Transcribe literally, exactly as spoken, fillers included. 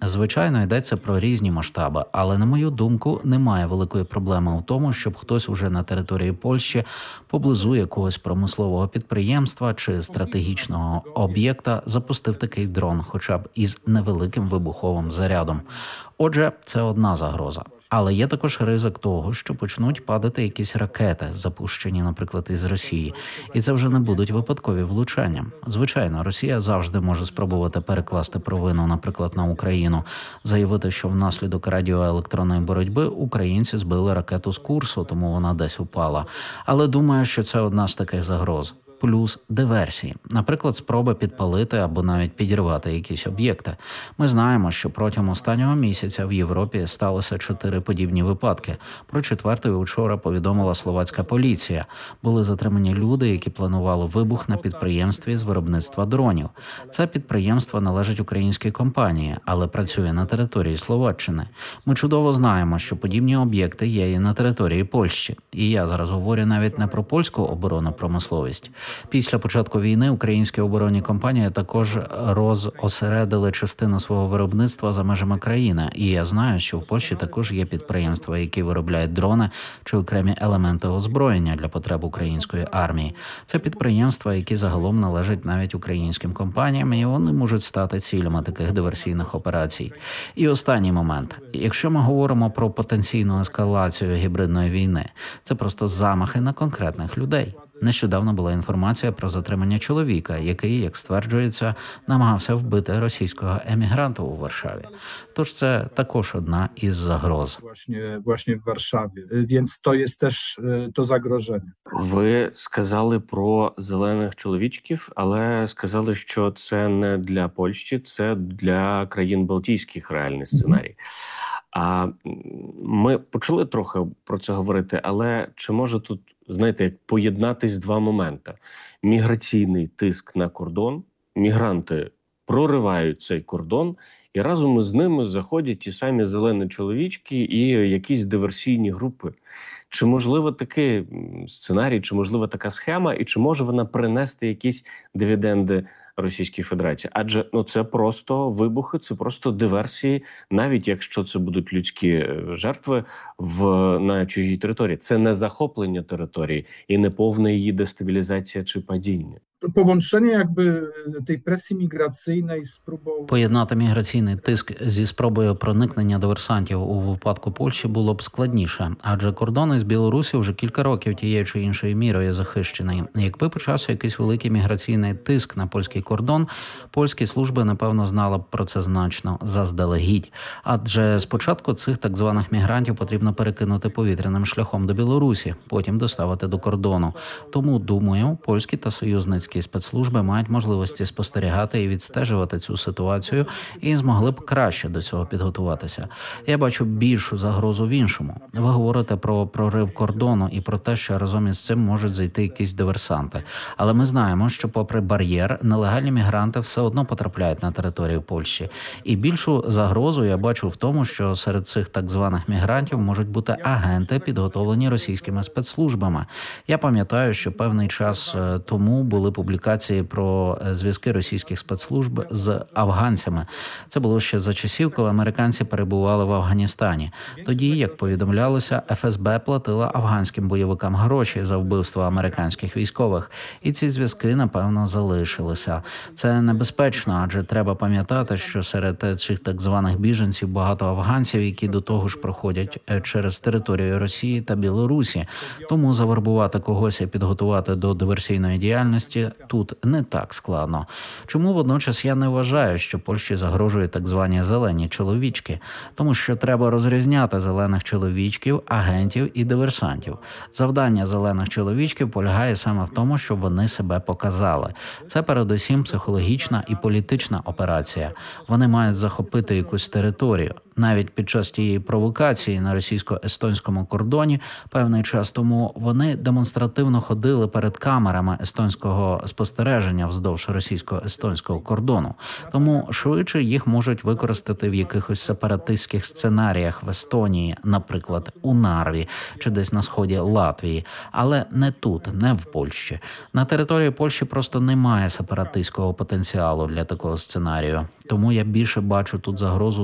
Звичайно, йдеться про різні масштаби, але, на мою думку, немає великої проблеми в тому, щоб хтось уже на території Польщі поблизу якогось промислового підприємства чи стратегічного об'єкта запустив такий дрон, хоча б із невеликим вибуховим зарядом. Отже, це одна загроза. Але є також ризик того, що почнуть падати якісь ракети, запущені, наприклад, із Росії. І це вже не будуть випадкові влучання. Звичайно, Росія завжди може спробувати перекласти провину, наприклад, на Україну, заявити, що внаслідок радіоелектронної боротьби українці збили ракету з курсу, тому вона десь упала. Але думаю, що це одна з таких загроз. Плюс диверсії, наприклад, спроби підпалити або навіть підірвати якісь об'єкти. Ми знаємо, що протягом останнього місяця в Європі сталося чотири подібні випадки. Про четвертий учора повідомила словацька поліція. Були затримані люди, які планували вибух на підприємстві з виробництва дронів. Це підприємство належить українській компанії, але працює на території Словаччини. Ми чудово знаємо, що подібні об'єкти є і на території Польщі. І я зараз говорю навіть не про польську оборонну промисловість. Після початку війни українські оборонні компанії також розосередили частину свого виробництва за межами країни. І я знаю, що в Польщі також є підприємства, які виробляють дрони чи окремі елементи озброєння для потреб української армії. Це підприємства, які загалом належать навіть українським компаніям, і вони можуть стати цілями таких диверсійних операцій. І останній момент. Якщо ми говоримо про потенційну ескалацію гібридної війни, це просто замахи на конкретних людей. Нещодавно була інформація про затримання чоловіка, який, як стверджується, намагався вбити російського емігранта у Варшаві. Тож це також одна із загроз. Właśnie, właśnie w Warszawie, więc to jest też to zagrożenie. Ви сказали про зелених чоловічків, але сказали, що це не для Польщі, це для країн Балтійських реальний сценарій. А ми почали трохи про це говорити, але чи може тут, знаєте, як поєднатись два моменти? Міграційний тиск на кордон, мігранти проривають цей кордон, і разом із ними заходять ті самі зелені чоловічки і якісь диверсійні групи. Чи можливо такий сценарій, чи можливо така схема, і чи може вона принести якісь дивіденди Російській Федерації? Адже ну це просто вибухи, це просто диверсії, навіть якщо це будуть людські жертви в на чужій території. Це не захоплення території і не повна її дестабілізація чи падіння. Połączenie jakby tej presji migracyjnej z próbą... Поєднати міграційний тиск зі спробою проникнення диверсантів у випадку Польщі було б складніше, адже кордон із Білорусі вже кілька років тією чи іншою мірою захищений. Якби почався якийсь великий міграційний тиск на польський кордон, польські служби, напевно, знали б про це значно заздалегідь. Адже спочатку цих так званих мігрантів потрібно перекинути повітряним шляхом до Білорусі, потім доставити до кордону. Тому, думаю, польські та союзницькі спецслужби мають можливості спостерігати і відстежувати цю ситуацію і змогли б краще до цього підготуватися. Я бачу більшу загрозу в іншому. Ви говорите про прорив кордону і про те, що разом із цим можуть зайти якісь диверсанти. Але ми знаємо, що попри бар'єр, нелегальні мігранти все одно потрапляють на територію Польщі. І більшу загрозу я бачу в тому, що серед цих так званих мігрантів можуть бути агенти, підготовлені російськими спецслужбами. Я пам'ятаю, що певний час тому були публікації про зв'язки російських спецслужб з афганцями. Це було ще за часів, коли американці перебували в Афганістані. Тоді, як повідомлялося, еф ес бе платила афганським бойовикам гроші за вбивство американських військових. І ці зв'язки, напевно, залишилися. Це небезпечно, адже треба пам'ятати, що серед цих так званих біженців багато афганців, які до того ж проходять через територію Росії та Білорусі. Тому завербувати когось і підготувати до диверсійної діяльності тут не так складно. Чому водночас я не вважаю, що Польщі загрожують так звані зелені чоловічки? Тому що треба розрізняти зелених чоловічків, агентів і диверсантів. Завдання зелених чоловічків полягає саме в тому, щоб вони себе показали. Це передусім психологічна і політична операція. Вони мають захопити якусь територію. Навіть під час тієї провокації на російсько-естонському кордоні певний час тому вони демонстративно ходили перед камерами естонського спостереження вздовж російсько-естонського кордону. Тому швидше їх можуть використати в якихось сепаратистських сценаріях в Естонії, наприклад, у Нарві чи десь на сході Латвії, але не тут, не в Польщі. На території Польщі просто немає сепаратистського потенціалу для такого сценарію. Тому я більше бачу тут загрозу